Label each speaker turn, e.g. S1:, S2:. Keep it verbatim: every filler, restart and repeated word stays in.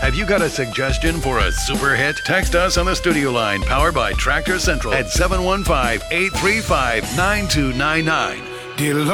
S1: Have you got a suggestion for a super hit? Text us on the studio line powered by Tractor Central at seven one five, eight three five, nine two nine nine.
S2: Dear Lord,